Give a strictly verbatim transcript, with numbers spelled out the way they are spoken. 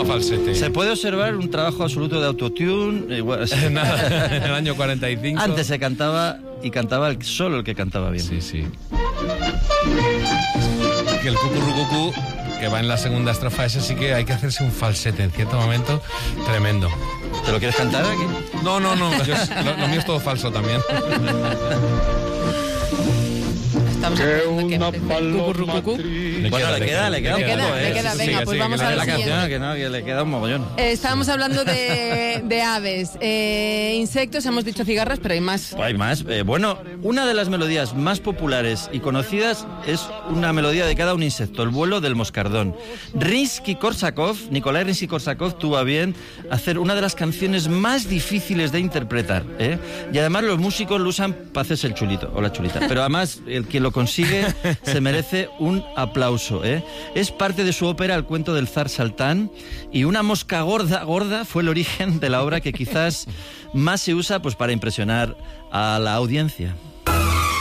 toma falsete. Se puede observar un trabajo absoluto de autotune. Igual, sí. Nada, en el año cuarenta y cinco. Antes se cantaba y cantaba el, solo el que cantaba bien. Sí, sí. Que el cucurrucucú, que va en la segunda estrofa, ese sí que hay que hacerse un falsete en cierto momento tremendo. ¿Te lo quieres cantar aquí? No, no, no, yo, lo, lo mío es todo falso también. Estamos hablando que el cucurrucucú. Bueno, le queda, le queda un Le queda, poco, le ¿eh? queda. Sí, Venga, sí, pues sí, vamos que a no- la la canción, siguiente. que no, que le queda un mogollón. Eh, estábamos hablando de, de aves, eh, insectos, hemos dicho cigarras, pero hay más. Hay más. Eh, bueno, una de las melodías más populares y conocidas es una melodía dedicada a un insecto, el vuelo del moscardón. Rimsky-Korsakov, Nikolai Rimsky-Korsakov tuvo a bien hacer una de las canciones más difíciles de interpretar, ¿eh? Y además los músicos lo usan para hacerse el chulito o la chulita. Pero además el que lo consigue se merece un aplauso, ¿eh? Es parte de su ópera El cuento del zar Saltán, y una mosca gorda, gorda fue el origen de la obra que quizás más se usa pues para impresionar a la audiencia.